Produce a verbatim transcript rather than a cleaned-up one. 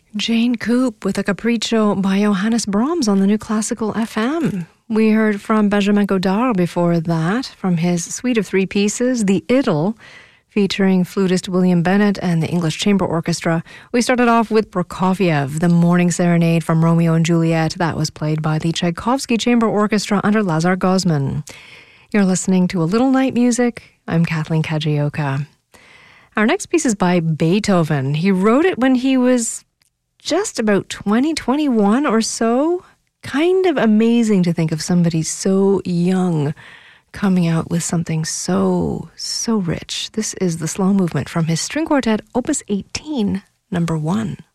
Jane Coop with a Capriccio by Johannes Brahms on the New Classical F M. We heard from Benjamin Godard before that, from his suite of three pieces, The Idyll, featuring flutist William Bennett and the English Chamber Orchestra. We started off with Prokofiev, the Morning Serenade from Romeo and Juliet. That was played by the Tchaikovsky Chamber Orchestra under Lazar Gozman. You're listening to A Little Night Music. I'm Kathleen Kajioka. Our next piece is by Beethoven. He wrote it when he was just about twenty, twenty-one or so. Kind of amazing to think of somebody so young coming out with something so, so rich. This is the slow movement from his string quartet, Opus eighteen, number one.